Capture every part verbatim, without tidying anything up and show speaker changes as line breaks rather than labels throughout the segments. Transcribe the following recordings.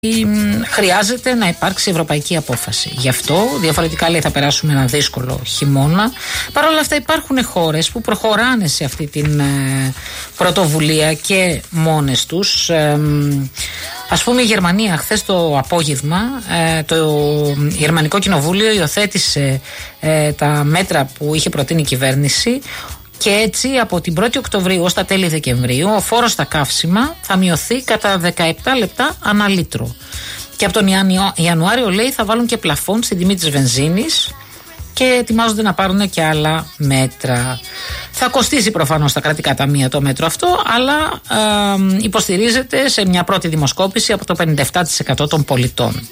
χρειάζεται να υπάρξει ευρωπαϊκή απόφαση. Γι' αυτό διαφορετικά λέει θα περάσουμε ένα δύσκολο χειμώνα. Παρ' όλα αυτά υπάρχουν χώρες που προχωράνε σε αυτή την ε, πρωτοβουλία και μόνες τους. Ε, ας πούμε η Γερμανία χθες το απόγευμα ε, το Γερμανικό Κοινοβούλιο υιοθέτησε ε, τα μέτρα που είχε προτείνει η κυβέρνηση. Και έτσι από την πρώτη Οκτωβρίου ως τα τέλη Δεκεμβρίου ο φόρος στα καύσιμα θα μειωθεί κατά δεκαεπτά λεπτά ανά λίτρο. Και από τον Ιανουάριο λέει θα βάλουν και πλαφόν στην τιμή της βενζίνης και ετοιμάζονται να πάρουν και άλλα μέτρα. Θα κοστίσει προφανώς στα κρατικά ταμεία το μέτρο αυτό, αλλά ε, υποστηρίζεται σε μια πρώτη δημοσκόπηση από το πενήντα επτά τοις εκατό των πολιτών.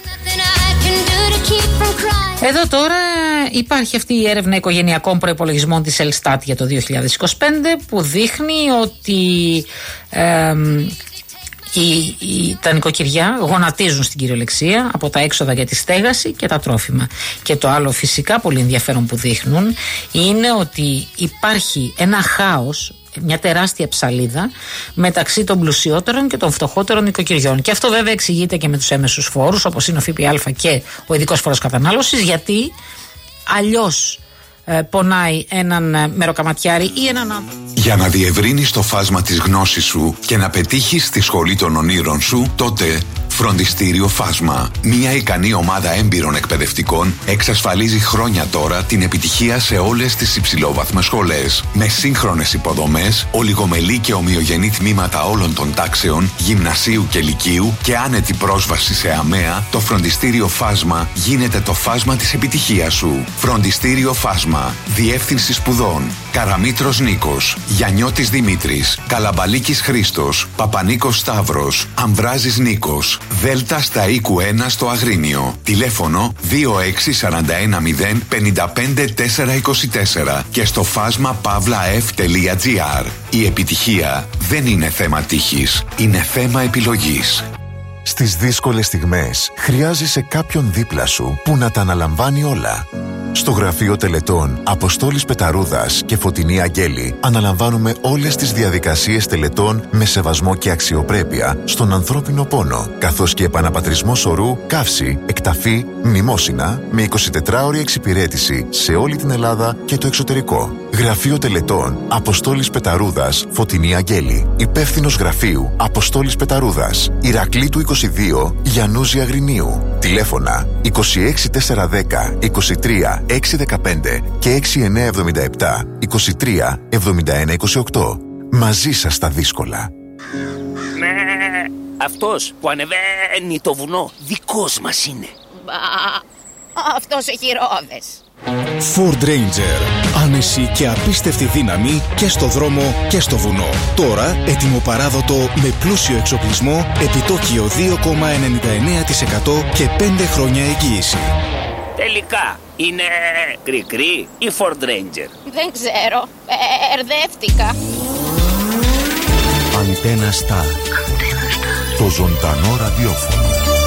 Εδώ τώρα υπάρχει αυτή η έρευνα οικογενειακών προϋπολογισμών της Ελστάτ για το δύο χιλιάδες είκοσι πέντε που δείχνει ότι ε, οι, οι, τα νοικοκυριά γονατίζουν στην κυριολεξία από τα έξοδα για τη στέγαση και τα τρόφιμα. Και το άλλο φυσικά πολύ ενδιαφέρον που δείχνουν είναι ότι υπάρχει ένα χάος, μια τεράστια ψαλίδα μεταξύ των πλουσιότερων και των φτωχότερων νοικοκυριών. Και αυτό βέβαια εξηγείται και με τους έμεσους φόρους, όπως είναι ο ΦΠΑ και ο ειδικός φόρος κατανάλωσης, γιατί αλλιώς ε, πονάει έναν ε, μεροκαματιάρη ή έναν άνθρωπο.
Για να διευρύνεις το φάσμα της γνώσης σου και να πετύχεις τη σχολή των ονείρων σου, τότε Φροντιστήριο Φάσμα. Μια ικανή ομάδα έμπειρων εκπαιδευτικών εξασφαλίζει χρόνια τώρα την επιτυχία σε όλες τις υψηλόβαθμες σχολές. Με σύγχρονες υποδομές, ολιγομελή και ομοιογενή τμήματα όλων των τάξεων, γυμνασίου και λυκείου και άνετη πρόσβαση σε ΑΜΕΑ, το Φροντιστήριο Φάσμα γίνεται το φάσμα της επιτυχίας σου. Φροντιστήριο Φάσμα. Διεύθυνση σπουδών. Καραμήτρος Νίκος. Γιαννιώτης Δημήτρης. Καλαμπαλίκης Χρήστος. Παπανίκος Σταύρος. Αμβράζης Νίκος. Δέλτα στα οίκου ένα στο Αγρίνιο. Τηλέφωνο δύο έξι τέσσερα ένα μηδέν πέντε πέντε τέσσερα είκοσι τέσσερα και στο φάσμα παύλα εφ τελεία τζι άρ. Η επιτυχία δεν είναι θέμα τύχης, είναι θέμα επιλογής.
Στις δύσκολες στιγμές χρειάζεσαι κάποιον δίπλα σου που να τα αναλαμβάνει όλα. Στο γραφείο τελετών Αποστόλης Πεταρούδας και Φωτεινή Αγγέλη αναλαμβάνουμε όλες τις διαδικασίες τελετών με σεβασμό και αξιοπρέπεια στον ανθρώπινο πόνο, καθώς και επαναπατρισμό σωρού, καύση, εκταφή, μνημόσυνα με εικοσιτετράωρη εξυπηρέτηση σε όλη την Ελλάδα και το εξωτερικό. Γραφείο τελετών Αποστόλης Πεταρούδας, Φωτεινή Αγγέλη. Υπεύθυνος γραφείου Αποστόλης Πεταρούδας, Ηρακλήτου είκοσι δύο, Γιαννούζη Αγρινίου. Τηλέφωνα είκοσι έξι τετρακόσια δέκα είκοσι τρία έξι δεκαπέντε και έξι εννιά εβδομήντα επτά είκοσι τρία εβδομήντα ένα είκοσι οκτώ. Μαζί σας τα δύσκολα.
Ναι, αυτός που ανεβαίνει το βουνό δικός μας είναι.
Μπα, αυτός έχει ρόδες.
Ford Ranger. Άνεση και απίστευτη δύναμη και στο δρόμο και στο βουνό. Τώρα έτοιμο-παράδοτο με πλούσιο εξοπλισμό, επιτόκιο δύο κόμμα ενενήντα εννέα τοις εκατό και πέντε χρόνια εγγύηση.
Τελικά είναι κρικρί ή Ford Ranger?
Δεν ξέρω, ερδεύτηκα.
Αντένα Star. Το ζωντανό ραδιόφωνο.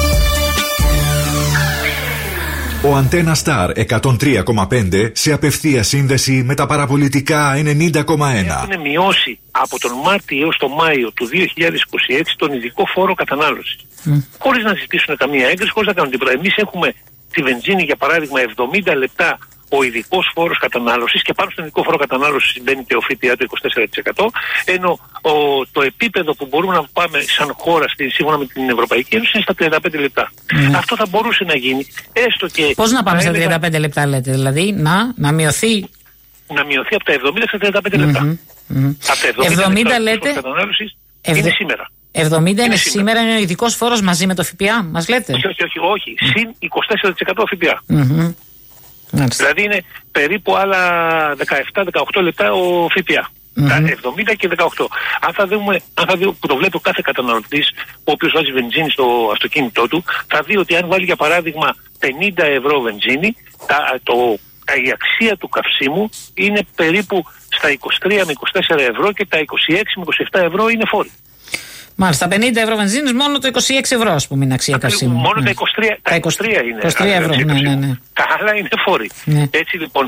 Ο Αντένα Star εκατόν τρία κόμμα πέντε σε απευθεία σύνδεση με τα παραπολιτικά ενενήντα κόμμα ένα.
Έχουν μειώσει από τον Μάρτιο έως τον Μάιο του δύο χιλιάδες είκοσι έξι τον ειδικό φόρο κατανάλωσης. Mm. Χωρίς να ζητήσουν καμία έγκριση, χωρίς να κάνουν τίποτα. Εμείς έχουμε τη βενζίνη, για παράδειγμα, εβδομήντα λεπτά ο ειδικός φόρος κατανάλωσης και πάνω στον ειδικό φόρο κατανάλωσης μπαίνει και ο ΦΠΑ του είκοσι τέσσερα τοις εκατό, ενώ ο, το επίπεδο που μπορούμε να πάμε σαν χώρα στη, σύμφωνα με την Ευρωπαϊκή Ένωση είναι στα τριάντα πέντε λεπτά. Mm. Αυτό θα μπορούσε να γίνει έστω και.
Πώς να πάμε στα τριάντα πέντε λεπτά, λέτε, δηλαδή να, να μειωθεί.
Να μειωθεί από τα εβδομήντα στα τριάντα πέντε λεπτά.
Mm-hmm.
Από τα εβδομήντα, εβδομήντα λέτε. Κατανάλωσης
Ευ...
είναι σήμερα.
εβδομήντα είναι, είναι σήμερα, σήμερα είναι ο ειδικός φόρος μαζί με το ΦΠΑ, μας λέτε?
Όχι, όχι, όχι, όχι. Mm. Συν είκοσι τέσσερα τοις εκατό ΦΠΑ.
Mm-hmm.
Δηλαδή είναι περίπου άλλα δεκαεπτά δεκαοκτώ λεπτά ο ΦΠΑ. Mm-hmm. εβδομήντα και δεκαοκτώ. Αν θα δούμε, αν θα δει, που το βλέπει ο κάθε καταναλωτής, ο οποίος βάζει βενζίνη στο αυτοκίνητό του, θα δει ότι αν βάλει για παράδειγμα πενήντα ευρώ βενζίνη, τα, το, η αξία του καυσίμου είναι περίπου στα είκοσι τρία με είκοσι τέσσερα ευρώ και τα είκοσι έξι με είκοσι επτά ευρώ είναι φόροι.
Μάλιστα, πενήντα ευρώ βενζίνης, μόνο το είκοσι έξι ευρώ, ας πούμε, είναι αξία καυσίμου.
Μόνο
ναι.
τα είκοσι τρία, τα είκοσι τρία είναι.
είκοσι τρία ευρώ, ναι, ναι, ναι.
Τα άλλα είναι φόροι.
Ναι.
Έτσι λοιπόν,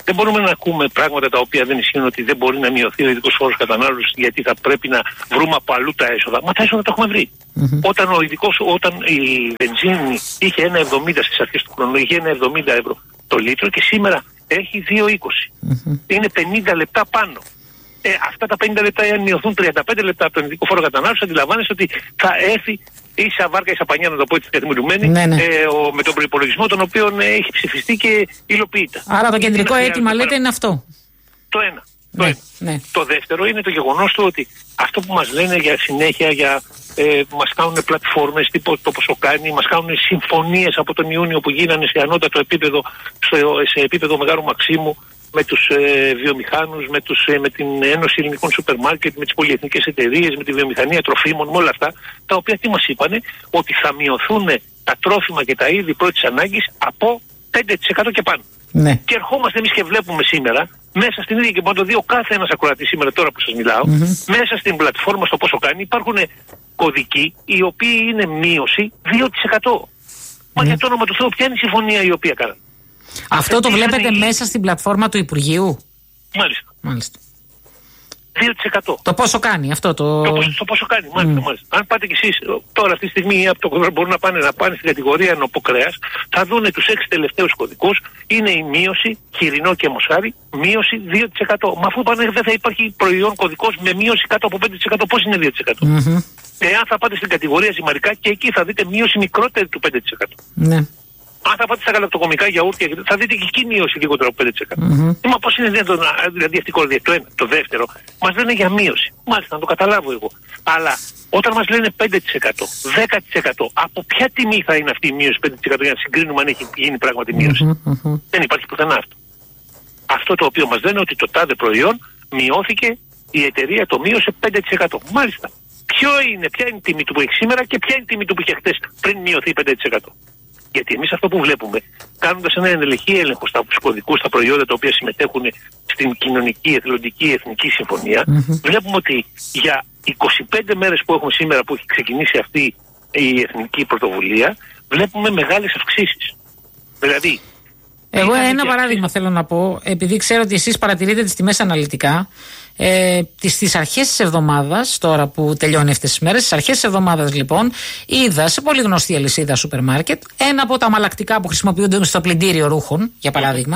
Δεν μπορούμε να ακούμε πράγματα τα οποία δεν ισχύουν, ότι δεν μπορεί να μειωθεί ο ειδικός φόρος κατανάλωσης γιατί θα πρέπει να βρούμε από αλλού τα έσοδα. Μα τα έσοδα τα έχουμε βρει. Mm-hmm. Όταν, ο ειδικός, όταν η βενζίνη είχε ένα εβδομήντα στις αρχές του χρόνου, είχε ένα εβδομήντα ευρώ το λίτρο και σήμερα έχει δύο είκοσι. Mm-hmm. Είναι πενήντα λεπτά πάνω. Ε, αυτά τα πενήντα λεπτά, αν μειωθούν τριάντα πέντε λεπτά από τον ειδικό φόρο κατανάλωσης, αντιλαμβάνεσαι ότι θα έρθει ίσα βάρκα, ίσα πανιά, να το πω έτσι καθημερινουμένη, ναι, ναι. ε, ο, με τον προϋπολογισμό τον οποίο ε, έχει ψηφιστεί και υλοποιείται.
Άρα το κεντρικό αίτημα, λέτε, είναι αυτό.
Το ένα.
Ναι,
το, ένα.
Ναι.
Το δεύτερο είναι το γεγονός του ότι αυτό που μας λένε για συνέχεια, για, ε, μας κάνουν πλατφόρμες, τύπο το πόσο κάνει, μας κάνουν συμφωνίες από τον Ιούνιο που γίνανε σε ανώτατο επίπεδο, στο, σε επίπεδο Μεγάλου Μαξίμου, με τους ε, βιομηχάνους, με, τους, ε, με την Ένωση Ελληνικών Σούπερ Μάρκετ, με τις πολυεθνικές εταιρείες, με τη βιομηχανία τροφίμων, με όλα αυτά, τα οποία τι μας είπανε, ότι θα μειωθούν τα τρόφιμα και τα είδη πρώτης ανάγκης από πέντε τοις εκατό και πάνω.
Ναι.
Και ερχόμαστε εμείς και βλέπουμε σήμερα, μέσα στην ίδια, και μπορεί να το δει ο κάθε ένας ακροατής σήμερα τώρα που σας μιλάω, mm-hmm. μέσα στην πλατφόρμα στο πόσο κάνει υπάρχουν κωδικοί οι οποίοι είναι μείωση δύο τοις εκατό. Mm-hmm. Μα για το όνομα του Θεού, ποια είναι η συμφωνία η οποία κάνανε?
Αυτό το βλέπετε είναι... μέσα στην πλατφόρμα του Υπουργείου.
Μάλιστα.
Μάλιστα.
δύο τοις εκατό.
Το πόσο κάνει αυτό το...
Το, πόσο, το πόσο κάνει, μάλιστα, mm. μάλιστα. Αν πάτε κι εσείς τώρα αυτή τη στιγμή από το μπορούν να πάνε, να πάνε στην κατηγορία νοποκρέας, θα δούνε τους έξι τελευταίους κωδικούς, είναι η μείωση, χοιρινό και μοσχάρι, μείωση δύο τοις εκατό. Μα αφού πάνε δεν θα υπάρχει προϊόν κωδικός με μείωση κάτω από πέντε τοις εκατό, πώς είναι δύο τοις εκατό? Mm-hmm. Εάν θα πάτε στην κατηγορία ζυμαρικά και εκεί θα δείτε μείωση μικρότερη του πέντε τοις εκατό.
Ναι.
Αν θα πάτε στα γαλακτοκομικά γιαούρτια, θα δείτε και εκεί μείωση λιγότερο από πέντε τοις εκατό. Mm-hmm. Μα πώς είναι δυνατόν, δηλαδή αυτή η κορδία? Το ένα. Το δεύτερο, μας λένε για μείωση. Μάλιστα, να το καταλάβω εγώ. Αλλά όταν μας λένε πέντε τοις εκατό, δέκα τοις εκατό, από ποια τιμή θα είναι αυτή η μείωση πέντε τοις εκατό για να συγκρίνουμε αν έχει γίνει πράγματι μείωση? Mm-hmm. Δεν υπάρχει πουθενά αυτό. Αυτό το οποίο μας λένε ότι το τάδε προϊόν μειώθηκε, η εταιρεία το μείωσε πέντε τοις εκατό. Μάλιστα. Ποιο είναι, ποια είναι η τιμή του που έχει σήμερα και ποια είναι η τιμή του που είχε χτες πριν μειωθεί πέντε τοις εκατό? Γιατί εμείς αυτό που βλέπουμε, κάνοντας ένα ενελεχή έλεγχο στους κωδικούς, στα προϊόντα τα οποία συμμετέχουν στην κοινωνική, εθελοντική, εθνική συμφωνία, mm-hmm. βλέπουμε ότι για είκοσι πέντε μέρες που έχουμε σήμερα, που έχει ξεκινήσει αυτή η εθνική πρωτοβουλία, βλέπουμε μεγάλες αυξήσεις. Δηλαδή...
Εγώ ένα παράδειγμα θέλω να πω, επειδή ξέρω ότι εσείς παρατηρείτε τις τιμές αναλυτικά. Ε, στις αρχές της εβδομάδας, τώρα που τελειώνει αυτές τις μέρες, στις αρχές της εβδομάδας λοιπόν, είδα σε πολύ γνωστή αλυσίδα σούπερ μάρκετ ένα από τα αμαλλακτικά που χρησιμοποιούνται στο πλυντήριο ρούχων, για παράδειγμα,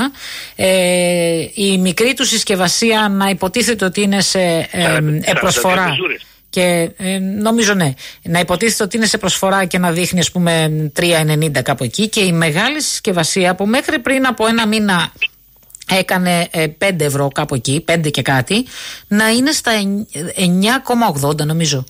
ε, η μικρή του συσκευασία να υποτίθεται ότι είναι σε ε, ε, προσφορά. Και ε, νομίζω ναι, να υποτίθεται ότι είναι σε προσφορά και να δείχνει ας πούμε τρία ενενήντα κάπου εκεί, και η μεγάλη συσκευασία που μέχρι πριν από ένα μήνα έκανε ε, πέντε ευρώ κάπου εκεί, πέντε και κάτι, να είναι στα εννιά κόμμα ογδόντα νομίζω.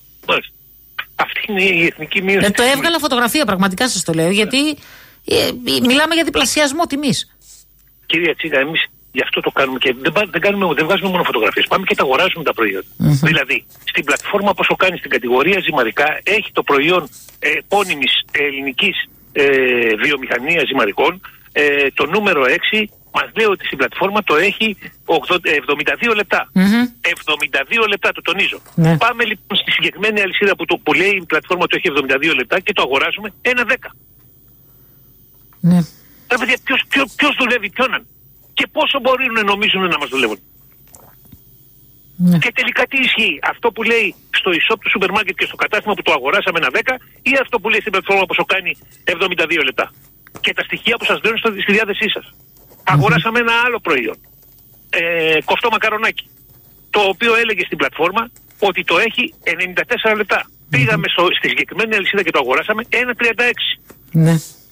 Αυτή είναι η εθνική μείωση.
Ε, το έβγαλα φωτογραφία, πραγματικά σας το λέω, γιατί ε, μιλάμε για διπλασιασμό τιμής.
Κυρία Τσίγα, εμείς γι' αυτό το κάνουμε και δεν, δεν, κάνουμε, δεν βγάζουμε μόνο φωτογραφίες. Πάμε και τα αγοράζουμε τα προϊόντα. Mm-hmm. Δηλαδή, στην πλατφόρμα πόσο κάνει, στην κατηγορία ζυμαρικά, έχει το προϊόν ε, επώνυμης ελληνικής ε, βιομηχανίας ζυμαρικών, ε, το νούμερο έξι. Μας λέει ότι στην πλατφόρμα το έχει εβδομήντα δύο λεπτά. Mm-hmm. εβδομήντα δύο λεπτά, το τονίζω. Ναι. Πάμε λοιπόν στη συγκεκριμένη αλυσίδα που, το, που λέει η πλατφόρμα το έχει εβδομήντα δύο λεπτά και το αγοράζουμε ένα δέκα.
Ναι.
Ρε παιδιά, ποιος, ποιος, ποιος δουλεύει ποιον και πόσο μπορούν να νομίζουν να μας δουλεύουν. Ναι. Και τελικά τι ισχύει, αυτό που λέει στο e-shop του σούπερ μάρκετ και στο κατάστημα που το αγοράσαμε ένα δέκα, ή αυτό που λέει στην πλατφόρμα που κάνει εβδομήντα δύο λεπτά. Και τα στοιχεία που σας δίνουν στη διάθεσή σας. Αγοράσαμε ένα άλλο προϊόν, ε, κοφτό μακαρονάκι, το οποίο έλεγε στην πλατφόρμα ότι το έχει ενενήντα τέσσερα λεπτά. Mm-hmm. Πήγαμε στο, στη συγκεκριμένη αλυσίδα και το αγοράσαμε ένα τριάντα έξι. Ναι.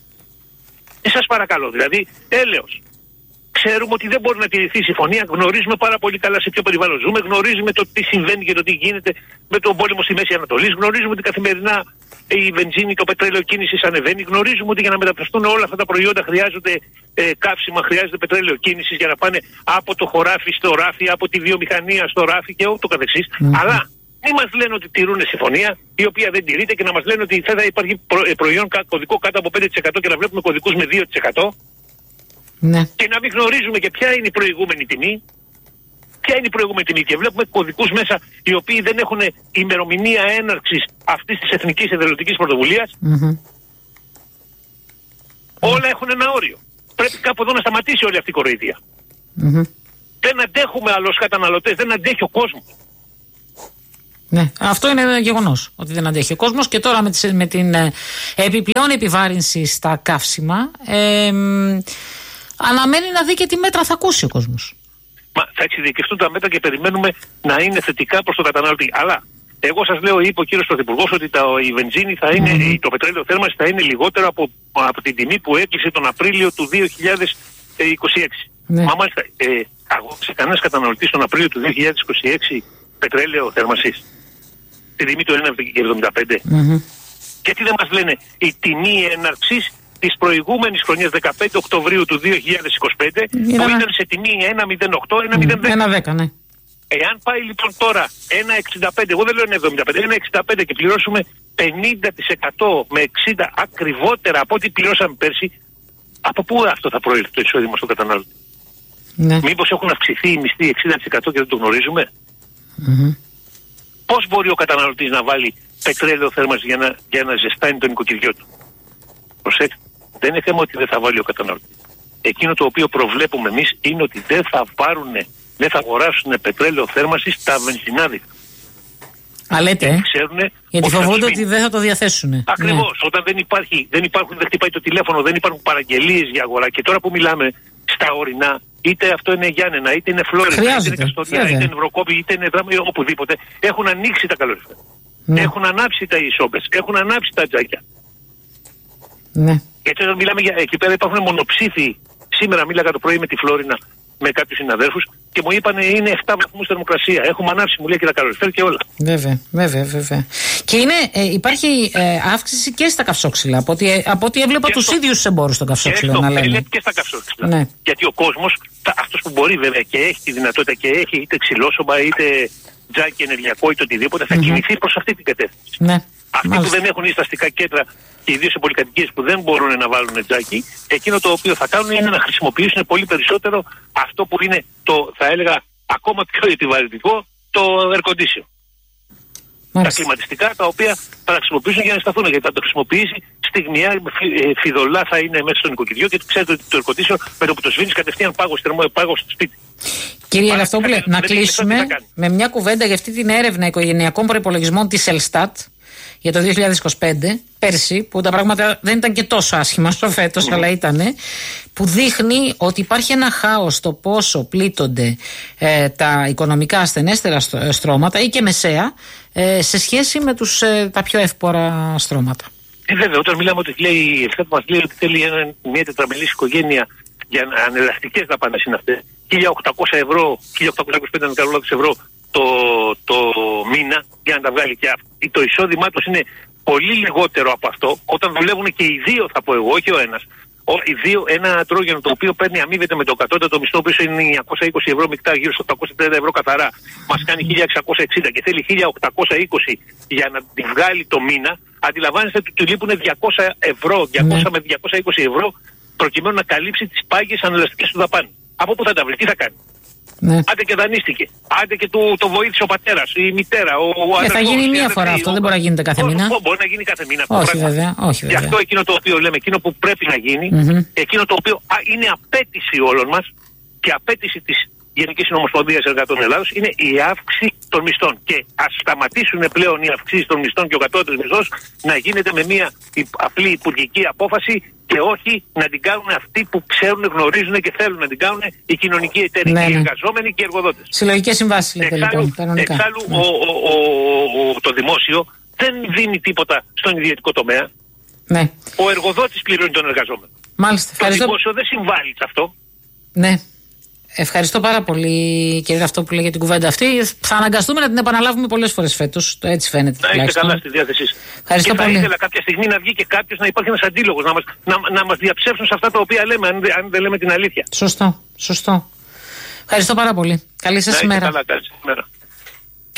Ε, σας παρακαλώ, δηλαδή, έλεος. Ξέρουμε ότι δεν μπορεί να τηρηθεί η συμφωνία, γνωρίζουμε πάρα πολύ καλά σε ποιο περιβάλλον ζούμε, γνωρίζουμε το τι συμβαίνει και το τι γίνεται με τον πόλεμο στη Μέση Ανατολή, γνωρίζουμε ότι καθημερινά η βενζίνη, το πετρέλαιο κίνησης ανεβαίνει, γνωρίζουμε ότι για να μεταφραστούν όλα αυτά τα προϊόντα χρειάζονται ε, καύσιμα, χρειάζεται πετρέλαιο κίνησης για να πάνε από το χωράφι στο ράφι, από τη βιομηχανία στο ράφι και ούτω καθεξής. Mm-hmm. Αλλά μην μας λένε ότι τηρούν συμφωνία, η οποία δεν τηρείται, και να μας λένε ότι θα υπάρχει προ, ε, προϊόν κωδικό κάτω από πέντε τοις εκατό και να βλέπουμε κωδικούς με δύο τοις εκατό. Ναι. Και να μην γνωρίζουμε και ποια είναι η προηγούμενη τιμή. Ποια είναι η προηγούμενη τιμή. Και βλέπουμε κωδικούς μέσα οι οποίοι δεν έχουν ημερομηνία έναρξης αυτής της εθνικής εθελοντικής πρωτοβουλίας. Mm-hmm. Όλα έχουν ένα όριο. Πρέπει κάπου εδώ να σταματήσει όλη αυτή η κοροϊδία.
Mm-hmm.
Δεν αντέχουμε άλλο ως καταναλωτές, δεν αντέχει ο κόσμος.
Ναι, αυτό είναι γεγονός ότι δεν αντέχει ο κόσμος και τώρα με, τις, με την ε, επιπλέον επιβάρυνση στα καύσιμα ε, ε, αναμένει να δει και τι μέτρα θα ακούσει ο κόσμος.
Μα θα εξειδικευτούν τα μέτρα και περιμένουμε να είναι θετικά προς τον καταναλωτή. Αλλά εγώ σας λέω, είπε ο κύριος Πρωθυπουργός ότι τα, η βενζίνη θα είναι, mm-hmm. το πετρέλαιο θέρμανσης θα είναι λιγότερο από, από την τιμή που έκλεισε τον Απρίλιο του δύο χιλιάδες είκοσι έξι. Ναι. Μα μάλιστα, ε, αγόρασε κανένας καταναλωτής τον Απρίλιο του δύο χιλιάδες είκοσι έξι πετρέλαιο θέρμανσης την τιμή του ένα εβδομήντα πέντε. Mm-hmm. Γιατί δεν μας λένε η τιμή έναρξης της προηγούμενης χρονιάς δεκαπέντε Οκτωβρίου του δύο χιλιάδες είκοσι πέντε yeah. που ήταν σε τιμή ένα μηδέν οκτώ ένα μηδέν δέκα.
ένα δέκα, ναι.
Εάν πάει λοιπόν τώρα ένα εξήντα πέντε, εγώ δεν λέω ένα εβδομήντα πέντε, ένα εξήντα πέντε και πληρώσουμε πενήντα τοις εκατό με εξήντα ακριβότερα από ό,τι πληρώσαμε πέρσι, από πού αυτό θα προήλθε το εισόδημα στον κατανάλωτη? Ναι. Μήπως έχουν αυξηθεί οι μισθοί εξήντα τοις εκατό και δεν το γνωρίζουμε? Mm-hmm. Πώς μπορεί ο καταναλωτής να βάλει πετρέλαιο θέρμανσης για να, για να ζεστάνει το νοικοκυριό του? Προσέξτε, δεν είναι θέμα ότι δεν θα βάλει ο καταναλωτής. Εκείνο το οποίο προβλέπουμε εμείς είναι ότι δεν θα πάρουν, δεν θα αγοράσουν πετρέλαιο θέρμανσης τα βενζινάδικα.
Α, λέτε, γιατί φοβούνται ότι δεν θα το διαθέσουν.
Ακριβώς, ναι. Όταν δεν υπάρχει, δεν υπάρχουν, δεν χτυπάει το τηλέφωνο, δεν υπάρχουν παραγγελίες για αγορά. Και τώρα που μιλάμε στα ορεινά, είτε αυτό είναι Γιάννενα, είτε είναι Φλόρινα, είτε είναι Καστοριά, είτε είναι Βροκόπη, είτε είναι Δράμα, οπουδήποτε, έχουν ανοίξει τα καλοριφέρα. Ναι. Έχουν ανάψει τα ισόπες, έχουν ανάψει τα τζάκια.
Ναι.
Γιατί όταν μιλάμε για εκεί πέρα υπάρχουν μονοψήφοι. Σήμερα μίλαγα το πρωί με τη Φλόρινα με κάποιους συναδέλφους και μου είπαν είναι επτά βαθμούς θερμοκρασία. Έχουμε ανάψει, μου λέει, και τα καλοριφέρα και όλα.
Βέβαια, βέβαια, βέβαια. Και είναι, ε, υπάρχει ε, αύξηση και στα καυσόξυλα. Από ό,τι, από ό,τι έβλεπα τους ίδιους τους εμπόρους των καυσόξυλων να λένε.
Και στα καυσόξυλα.
Ναι.
Γιατί ο κόσμος, αυτός που μπορεί βέβαια και έχει τη δυνατότητα και έχει είτε ξυλόσωμα είτε τζάκι ενεργειακό είτε οτιδήποτε, θα mm-hmm. κινηθεί προς αυτή την κατεύθυνση. Ναι. Αυτοί Μάλιστα. που δεν έχουν ισταστικά κέντρα και ιδίως σε πολυκατοικίες που δεν μπορούν να βάλουν τζάκι, εκείνο το οποίο θα κάνουν είναι να χρησιμοποιήσουν πολύ περισσότερο αυτό που είναι το, θα έλεγα, ακόμα πιο επιβαρυντικό, το air condition. Τα κλιματιστικά τα οποία θα τα χρησιμοποιήσουν για να σταθούν, γιατί θα το χρησιμοποιήσει στιγμιαία, φιδωλά θα είναι μέσα στο νοικοκυριό και ξέρετε ότι το air condition με το που το σβήνεις κατευθείαν πάγος, θερμό, πάγος στο σπίτι.
Κύριε Ελευθόπουλε, να κλείσουμε με μια κουβέντα για αυτή την έρευνα οικογενειακών προϋπολογισμών της Ελστάτ για το δύο χιλιάδες είκοσι πέντε, πέρσι, που τα πράγματα δεν ήταν και τόσο άσχημα στο φέτος, mm. αλλά ήτανε, που δείχνει ότι υπάρχει ένα χάος στο πόσο πλήττονται ε, τα οικονομικά ασθενέστερα στρώματα ή και μεσαία ε, σε σχέση με τους, ε, τα πιο εύπορα στρώματα.
Ε, βέβαια, όταν μιλάμε ότι λέει, η Ελστάτ μας λέει ότι θέλει ένα, μια τετραμελής οικογένεια για ανελαστικές δαπάνες είναι αυτές, χίλια οκτακόσια ευρώ, χίλια οκτακόσια είκοσι πέντε ευρώ το, το μήνα για να τα βγάλει, και το εισόδημά τους είναι πολύ λιγότερο από αυτό. Όταν δουλεύουν και οι δύο, θα πω εγώ, όχι ο ένας. Ο, οι δύο, ένα τρόγενο το οποίο παίρνει, αμείβεται με το κατώτατο μισθό, που είναι εννιακόσια είκοσι ευρώ μεικτά, γύρω στα οκτακόσια τριάντα ευρώ καθαρά, μας κάνει χίλια εξακόσια εξήντα και θέλει χίλια οκτακόσια είκοσι για να τη βγάλει το μήνα. Αντιλαμβάνεστε ότι του λείπουν διακόσια ευρώ, διακόσια με διακόσια είκοσι ευρώ, προκειμένου να καλύψει τις πάγιες ανελαστικές του δαπάνη. Από πού θα τα βρει, τι θα κάνει? Ναι. Άντε και δανείστηκε. Άντε και του το βοήθησε ο πατέρας, η μητέρα, ο, ο
αδερφός. Θα γίνει μία φορά αυτό, ο... δεν μπορεί να γίνεται κάθε μήνα.
Μπορεί να γίνει κάθε μήνα.
Όχι βέβαια, όχι βέβαια.
Γι' αυτό εκείνο το οποίο λέμε, εκείνο που πρέπει να γίνει, mm-hmm. εκείνο το οποίο α, είναι απέτηση όλων μας και απέτηση της Γενικής Συνομοσπονδίας Εργατών Ελλάδος, είναι η αύξηση των μισθών. Και ας σταματήσουν πλέον οι αυξήσεις των μισθών και ο κατώτερος μισθός να γίνεται με μία απλή υπουργική απόφαση και όχι να την κάνουν αυτοί που ξέρουν, γνωρίζουν και θέλουν να την κάνουν οι κοινωνικοί εταίροι, ναι, ναι. οι εργαζόμενοι και οι εργοδότες.
Συλλογικές συμβάσεις λέτε λοιπόν.
Εξάλλου ναι. ο, ο, ο, ο, το δημόσιο δεν δίνει τίποτα στον ιδιωτικό τομέα.
Ναι.
Ο εργοδότης πληρώνει τον εργαζόμενο.
Μάλιστα.
Το ευχαριστώ. δημόσιο δεν συμβάλλει σε αυτό. Ναι.
Ευχαριστώ πάρα πολύ, κύριε Ραυτόπουλε, για την κουβέντα αυτή. Θα αναγκαστούμε να την επαναλάβουμε πολλές φορές φέτος. Έτσι φαίνεται.
Να είστε καλά στη διάθεσή σας.
Ευχαριστώ
και
πολύ.
Θα ήθελα κάποια στιγμή να βγει και κάποιος, να υπάρχει ένας αντίλογος, να μας, να, να μας διαψεύσουν σε αυτά τα οποία λέμε, αν, αν δεν λέμε την αλήθεια.
Σωστό, σωστό. Ευχαριστώ πάρα πολύ. Καλή σας ημέρα.
Καλά, καλή σας ημέρα.